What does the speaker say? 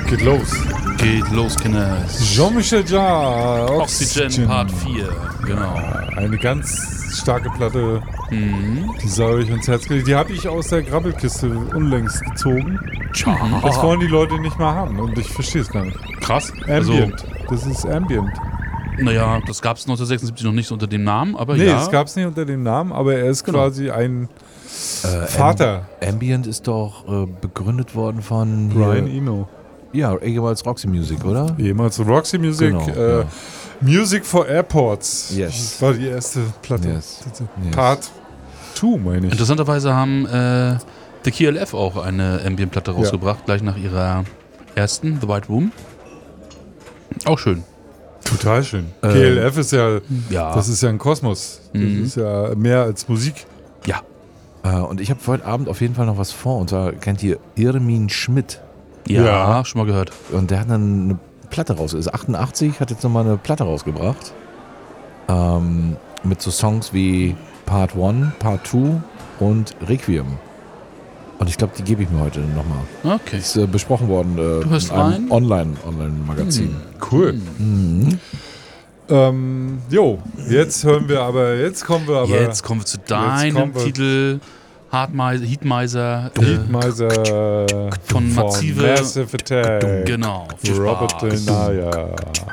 Geht los. Geht los, Kinders. Jean-Michel Jarre, Oxygen Part 4, genau. Eine ganz starke Platte, die sei euch ans Herz gelegt. Die habe ich aus der Grabbelkiste unlängst gezogen. Das wollen die Leute nicht mehr haben und ich verstehe es gar nicht. Krass. Ambient. Das ist Ambient. Naja, das gab es 1976 noch nicht unter dem Namen, aber Nee, ja. das gab es nicht unter dem Namen, aber er ist quasi ein Vater. Ambient ist doch begründet worden von Brian Eno. Ja, ehemals Roxy Music, oder? Ehemals Roxy Music. Genau, Music for Airports. Yes. Das war die erste Platte. Yes. Part 2, meine ich. Interessanterweise haben The KLF auch eine Ambient-Platte rausgebracht, gleich nach ihrer ersten, The White Room. Auch schön. Total schön. KLF ist ja, Ja. das ist ja ein Kosmos. Das ist ja mehr als Musik. Ja. Und ich habe für heute Abend auf jeden Fall noch was vor. Und zwar kennt ihr Irmin Schmidt. Ja, schon mal gehört. Und der hat dann eine Platte raus. Ist 88, hat jetzt nochmal eine Platte rausgebracht. Mit so Songs wie Part 1, Part 2 und Requiem. Und ich glaube, die gebe ich mir heute nochmal. Okay. Ist besprochen worden hörst in einem Online-Magazin. Cool. Jetzt kommen wir aber Jetzt kommen wir zu deinem Titel Heatmiser Heatmiser von Massive. Massive Attack. Genau. Viel Robert Spaß. Del Naya.